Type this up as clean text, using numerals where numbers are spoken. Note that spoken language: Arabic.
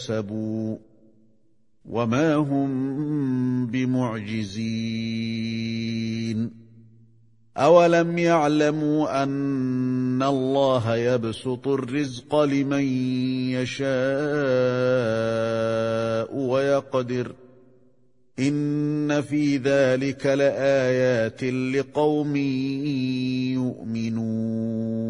اكتسبوا وما هم بمعجزين أولم يعلموا أن الله يبسط الرزق لمن يشاء ويقدر إن في ذلك لآيات لقوم يؤمنون